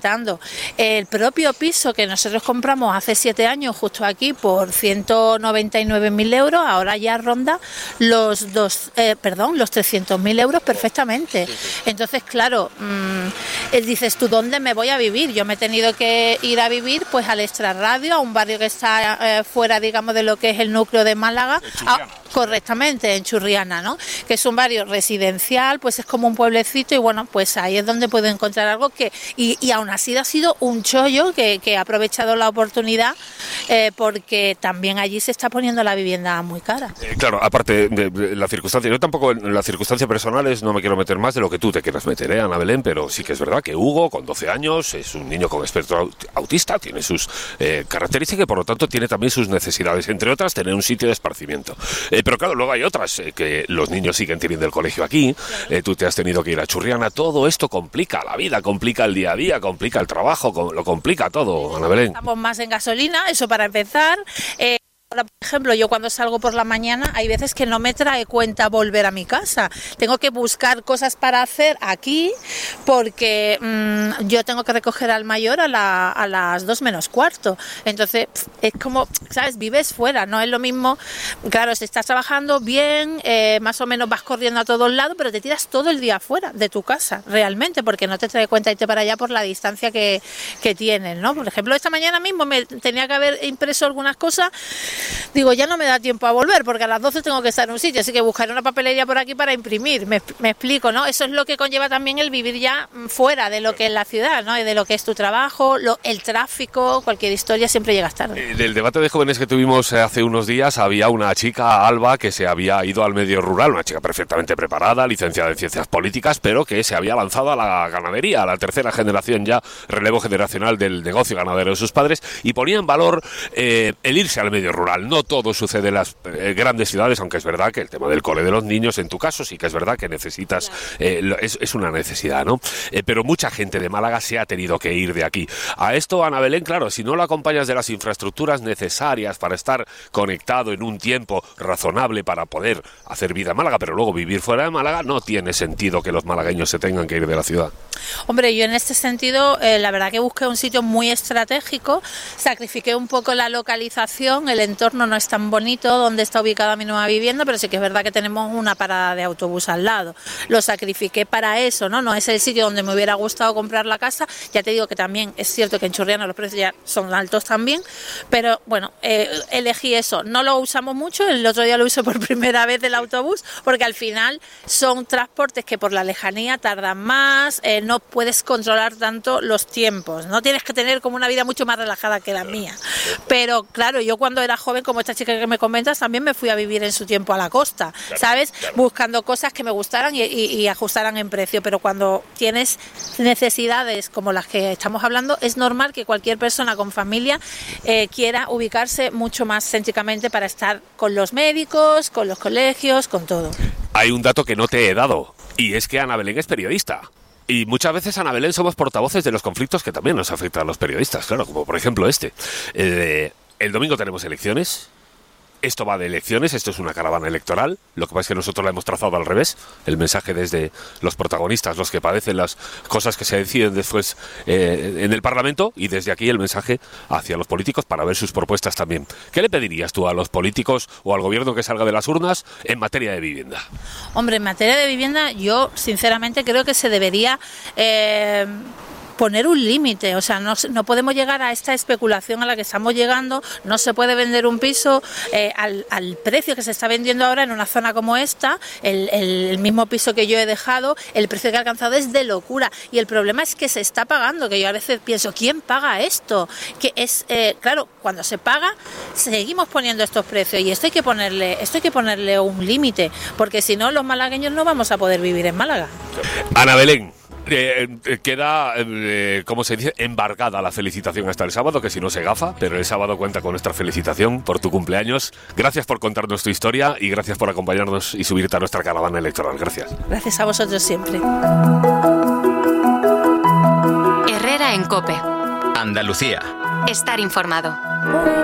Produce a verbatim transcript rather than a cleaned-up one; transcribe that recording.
comentando. El propio piso que nosotros compramos hace siete años justo aquí por ciento noventa y nueve mil euros, ahora ya ronda los dos, eh, perdón, los trescientos mil euros perfectamente. Entonces, claro, mmm, dices tú, ¿dónde me voy a vivir? Yo me he tenido que ir a vivir pues al Extrarradio, a un barrio que está eh, fuera, digamos, de lo que es el núcleo de Málaga. Ah, correctamente, en Churriana, ¿no? Que es un barrio residencial, pues es como un pueblecito y bueno, pues ahí es donde puedo encontrar algo que... Y, y aún así ha sido un chollo que, que ha aprovechado la oportunidad eh, porque también allí se está poniendo la vivienda muy cara. Eh, claro, aparte de, de la circunstancia, yo tampoco en las circunstancias personales no me quiero meter más de lo que tú te quieras meter, ¿eh, Ana Belén? Pero sí que es verdad que Hugo, con doce años, es un niño con espectro autista, tiene sus eh, características y por lo tanto tiene también sus necesidades, entre otras tener un sitio de esparcimiento. Eh, pero claro, luego hay otras, eh, que los niños siguen teniendo el colegio aquí, eh, tú te has tenido que ir a Churriana, todo esto complica la vida, complica el día a día, complica el trabajo, com- lo complica todo, Ana Belén. Estamos más en gasolina, eso para empezar. Eh... Ahora, por ejemplo, yo cuando salgo por la mañana hay veces que no me trae cuenta volver a mi casa. Tengo que buscar cosas para hacer aquí porque mmm, yo tengo que recoger al mayor a, la, a las dos menos cuarto. Entonces, es como, ¿sabes? Vives fuera, no es lo mismo. Claro, si estás trabajando bien, eh, más o menos vas corriendo a todos lados, pero te tiras todo el día fuera de tu casa, realmente, porque no te trae cuenta irte para allá por la distancia que, que tienes, ¿no? Por ejemplo, esta mañana mismo me tenía que haber impreso algunas cosas. Digo, ya no me da tiempo a volver porque a las doce tengo que estar en un sitio, así que buscaré una papelería por aquí para imprimir, me, me explico, ¿no? Eso es lo que conlleva también el vivir ya fuera de lo que es la ciudad, ¿no? Y de lo que es tu trabajo, lo, el tráfico, cualquier historia, siempre llegas tarde. Eh, del debate de jóvenes que tuvimos hace unos días, había una chica, Alba, que se había ido al medio rural, una chica perfectamente preparada, licenciada en ciencias políticas, pero que se había lanzado a la ganadería, a la tercera generación ya, relevo generacional del negocio ganadero de sus padres, y ponía en valor eh, el irse al medio rural. No todo sucede en las eh, grandes ciudades, aunque es verdad que el tema del cole de los niños, en tu caso, sí que es verdad que necesitas, eh, lo, es, es una necesidad, ¿no? Eh, pero mucha gente de Málaga se ha tenido que ir de aquí. A esto, Ana Belén, claro, si no lo acompañas de las infraestructuras necesarias para estar conectado en un tiempo razonable para poder hacer vida en Málaga, pero luego vivir fuera de Málaga, no tiene sentido que los malagueños se tengan que ir de la ciudad. Hombre, yo en este sentido, eh, la verdad que busqué un sitio muy estratégico, sacrifiqué un poco la localización, el entorno no es tan bonito donde está ubicada mi nueva vivienda, pero sí que es verdad que tenemos una parada de autobús al lado. Lo sacrifiqué para eso, ¿no? No es el sitio donde me hubiera gustado comprar la casa. Ya te digo que también es cierto que en Churriana los precios ya son altos también, pero bueno, eh, elegí eso. No lo usamos mucho, el otro día lo usé por primera vez el autobús, porque al final son transportes que por la lejanía tardan más, eh, no puedes controlar tanto los tiempos, no tienes que tener como una vida mucho más relajada que la mía. Pero claro, yo cuando era joven, como esta chica que me comentas, también me fui a vivir en su tiempo a la costa, claro, ¿sabes? Claro. Buscando cosas que me gustaran y, y, y ajustaran en precio, pero cuando tienes necesidades como las que estamos hablando, es normal que cualquier persona con familia eh, quiera ubicarse mucho más céntricamente para estar con los médicos, con los colegios, con todo. Hay un dato que no te he dado, y es que Ana Belén es periodista. Y muchas veces, Ana Belén, somos portavoces de los conflictos que también nos afectan a los periodistas, claro, como por ejemplo este. Eh, el domingo tenemos elecciones. Esto va de elecciones, esto es una caravana electoral. Lo que pasa es que nosotros la hemos trazado al revés. El mensaje desde los protagonistas, los que padecen las cosas que se deciden después eh, en el Parlamento, y desde aquí el mensaje hacia los políticos para ver sus propuestas también. ¿Qué le pedirías tú a los políticos o al gobierno que salga de las urnas en materia de vivienda? Hombre, en materia de vivienda yo sinceramente creo que se debería... Eh... poner un límite, o sea, no, no podemos llegar a esta especulación a la que estamos llegando, no se puede vender un piso eh, al, al precio que se está vendiendo ahora en una zona como esta, el, el mismo piso que yo he dejado, el precio que ha alcanzado es de locura, y el problema es que se está pagando, que yo a veces pienso, ¿quién paga esto? Que es, eh, claro, cuando se paga, seguimos poniendo estos precios, y esto hay que ponerle, esto hay que ponerle un límite, porque si no, los malagueños no vamos a poder vivir en Málaga. Ana Belén, Eh, eh, queda, eh, como se dice, embargada la felicitación hasta el sábado, que si no se gafa, pero el sábado cuenta con nuestra felicitación por tu cumpleaños. Gracias por contarnos tu historia y gracias por acompañarnos y subirte a nuestra caravana electoral. Gracias. Gracias a vosotros siempre. Herrera en COPE. Andalucía. Estar informado.